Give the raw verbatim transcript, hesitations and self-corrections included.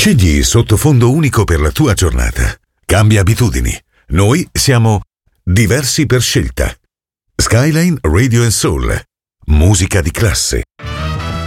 Scegli il sottofondo unico per la tua giornata. Cambia abitudini. Noi siamo diversi per scelta. Skyline Radio and Soul. Musica di classe.